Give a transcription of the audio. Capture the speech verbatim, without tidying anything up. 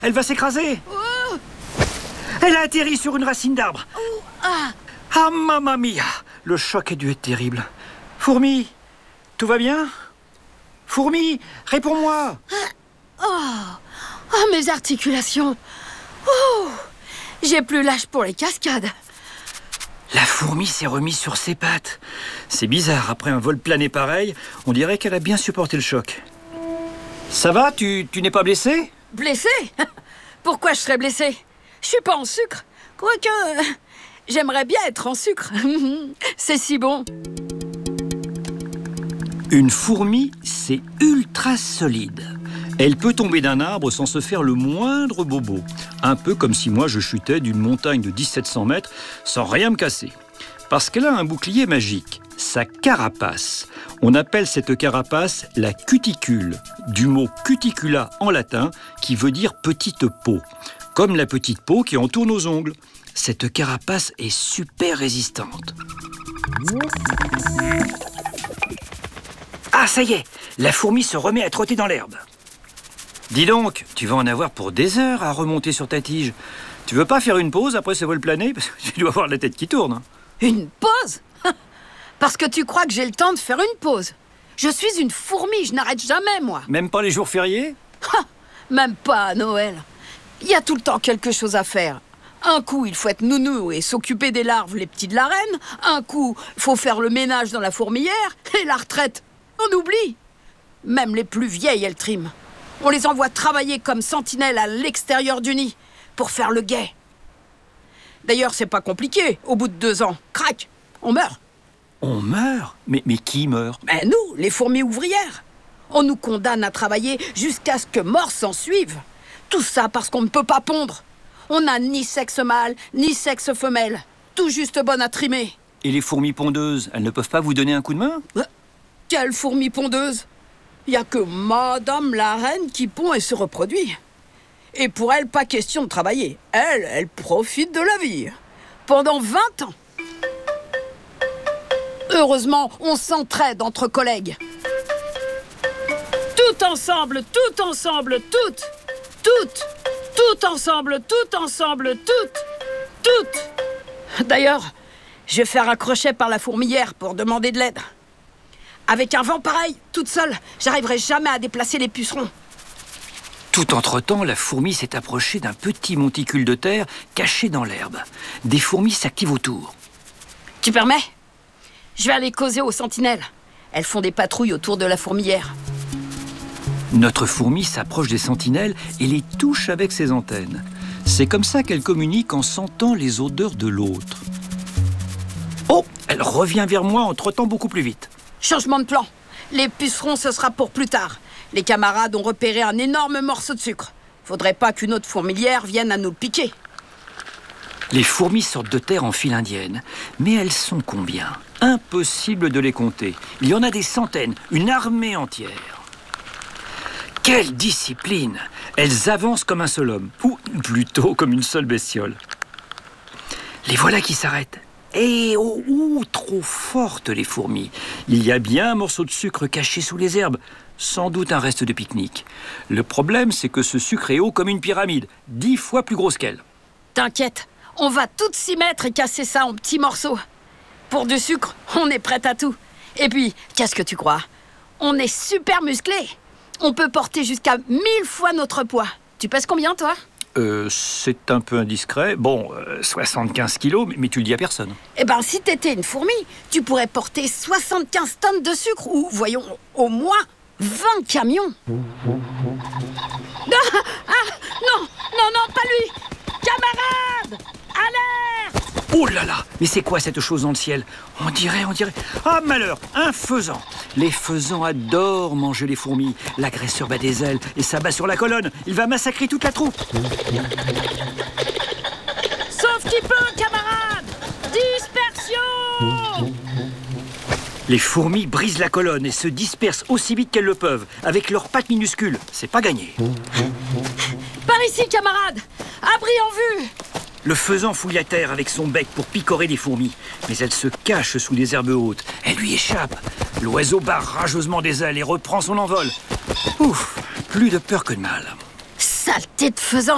Elle va s'écraser. Oh. Elle a atterri sur une racine d'arbre. Oh. Ah. Ah, mamma mia! Le choc a dû être terrible. Fourmi, tout va bien? Fourmi, réponds-moi! Oh. Oh, mes articulations! Oh. J'ai plus l'âge pour les cascades. La fourmi s'est remise sur ses pattes. C'est bizarre, après un vol plané pareil, on dirait qu'elle a bien supporté le choc. Ça va? Tu, tu n'es pas blessée? Blessée? Pourquoi je serais blessée? Je suis pas en sucre. Quoique, euh, j'aimerais bien être en sucre. C'est si bon. Une fourmi, c'est ultra solide. Elle peut tomber d'un arbre sans se faire le moindre bobo. Un peu comme si moi je chutais d'une montagne de mille sept cents mètres sans rien me casser. Parce qu'elle a un bouclier magique, sa carapace. On appelle cette carapace la cuticule, du mot cuticula en latin, qui veut dire petite peau. Comme la petite peau qui entoure nos ongles. Cette carapace est super résistante. Ah, ça y est, la fourmi se remet à trotter dans l'herbe. Dis donc, tu vas en avoir pour des heures à remonter sur ta tige. Tu veux pas faire une pause après ce vol plané? Parce que tu dois avoir la tête qui tourne. Une pause? Parce que tu crois que j'ai le temps de faire une pause. Je suis une fourmi, je n'arrête jamais, moi. Même pas les jours fériés? Même pas à Noël. Il y a tout le temps quelque chose à faire. Un coup, il faut être nounou et s'occuper des larves, les petits de la reine. Un coup, il faut faire le ménage dans la fourmilière. Et la retraite, on oublie. Même les plus vieilles, elles triment. On les envoie travailler comme sentinelles à l'extérieur du nid pour faire le guet. D'ailleurs, c'est pas compliqué. Au bout de deux ans, crac, on meurt. On meurt? Mais, mais qui meurt? Ben nous, les fourmis ouvrières. On nous condamne à travailler jusqu'à ce que mort s'en suive. Tout ça parce qu'on ne peut pas pondre. On n'a ni sexe mâle, ni sexe femelle. Tout juste bonne à trimer. Et les fourmis pondeuses, elles ne peuvent pas vous donner un coup de main? Euh, Quelle fourmi pondeuse? Il n'y a que Madame la Reine qui pond et se reproduit. Et pour elle, pas question de travailler. Elle, elle profite de la vie. Pendant vingt ans. Heureusement, on s'entraide entre collègues. Tout ensemble, tout ensemble, toutes, toutes, tout ensemble, tout ensemble, toutes, toutes. D'ailleurs, je vais faire un crochet par la fourmilière pour demander de l'aide. Avec un vent pareil, toute seule, j'arriverai jamais à déplacer les pucerons. Tout entre-temps, la fourmi s'est approchée d'un petit monticule de terre caché dans l'herbe. Des fourmis s'activent autour. Tu permets? Je vais aller causer aux sentinelles. Elles font des patrouilles autour de la fourmilière. Notre fourmi s'approche des sentinelles et les touche avec ses antennes. C'est comme ça qu'elle communique en sentant les odeurs de l'autre. Oh, elle revient vers moi en trottant beaucoup plus vite. Changement de plan. Les pucerons, ce sera pour plus tard. Les camarades ont repéré un énorme morceau de sucre. Faudrait pas qu'une autre fourmilière vienne à nous le piquer. Les fourmis sortent de terre en file indienne. Mais elles sont combien? Impossible de les compter. Il y en a des centaines, une armée entière. Quelle discipline! Elles avancent comme un seul homme, ou plutôt comme une seule bestiole. Les voilà qui s'arrêtent. Et oh, oh, trop fortes les fourmis. Il y a bien un morceau de sucre caché sous les herbes. Sans doute un reste de pique-nique. Le problème, c'est que ce sucre est haut comme une pyramide, dix fois plus grosse qu'elle. T'inquiète, on va toutes s'y mettre et casser ça en petits morceaux. Pour du sucre, on est prête à tout. Et puis, qu'est-ce que tu crois? On est super musclés. On peut porter jusqu'à mille fois notre poids. Tu pèses combien, toi? Euh, c'est un peu indiscret. Bon, euh, soixante-quinze kilos, mais, mais tu le dis à personne. Eh ben, si t'étais une fourmi, tu pourrais porter soixante-quinze tonnes de sucre ou, voyons, au moins vingt camions. Ah, ah, non, non, non, pas lui. Camarades, alerte! Oh là là, mais c'est quoi cette chose dans le ciel? On dirait, on dirait... Ah, malheur, un faisan. Les faisans adorent manger les fourmis. L'agresseur bat des ailes et s'abat sur la colonne. Il va massacrer toute la troupe. Sauf qui peut, camarades! Dispersion! Les fourmis brisent la colonne et se dispersent aussi vite qu'elles le peuvent, avec leurs pattes minuscules. C'est pas gagné. Par ici, camarades! Abri en vue! Le faisan fouille à terre avec son bec pour picorer les fourmis. Mais elle se cache sous les herbes hautes. Elle lui échappe. L'oiseau barre rageusement des ailes et reprend son envol. Ouf, plus de peur que de mal. Saleté de faisan!